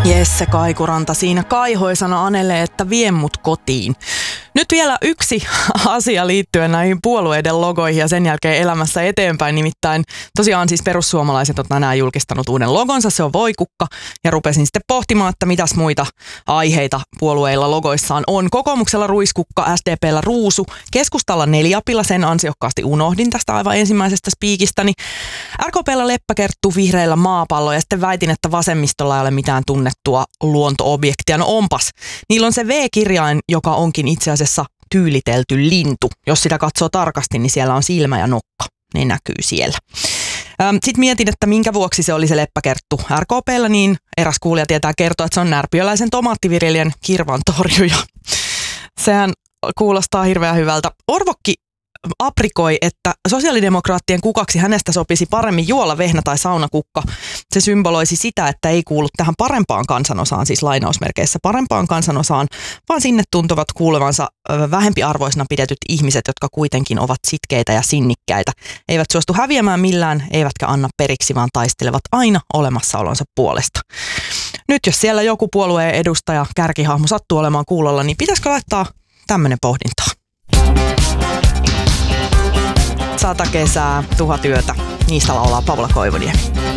Jesse Kaikuranta siinä kaihoisana anelee, että vie mut kotiin. Nyt vielä yksi asia liittyen näihin puolueiden logoihin ja sen jälkeen elämässä eteenpäin. Nimittäin tosiaan siis perussuomalaiset on tänään julkistanut uuden logonsa, se on voikukka. Ja rupesin sitten pohtimaan, että mitäs muita aiheita puolueilla logoissaan on. Kokoomuksella ruiskukka, SDP:llä ruusu, keskustalla neliapilla, sen ansiokkaasti unohdin tästä aivan ensimmäisestä spiikistäni. RKP:llä leppäkerttu, vihreillä maapallo ja sitten väitin, että vasemmistolla ei ole mitään tunnettua luonto-objektia. No onpas, niillä on se V-kirjain, joka onkin itse asiassa tyylitelty lintu. Jos sitä katsoo tarkasti, niin siellä on silmä ja nokka. Ne näkyy siellä. Sitten mietin, että minkä vuoksi se oli se leppäkerttu RKP:llä, niin eräs kuulija tietää kertoa, että se on närpiöläisen tomaattiviljelijän kirvantorjuja. Sehän kuulostaa hirveän hyvältä. Orvokki aprikoi, että sosiaalidemokraattien kukaksi hänestä sopisi paremmin juola, vehnä tai saunakukka. Se symboloisi sitä, että ei kuulu tähän parempaan kansanosaan, siis lainausmerkeissä parempaan kansanosaan, vaan sinne tuntuvat kuuluvansa vähempiarvoisina pidetyt ihmiset, jotka kuitenkin ovat sitkeitä ja sinnikkäitä. Eivät suostu häviämään millään, eivätkä anna periksi, vaan taistelevat aina olemassaolonsa puolesta. Nyt jos siellä joku puolueen edustaja, kärkihahmo sattuu olemaan kuulolla, niin pitäisikö laittaa tämmöinen pohdintaa? 100 kesää, 1000 yötä. Niistä laulaa Paula Koivuniemi.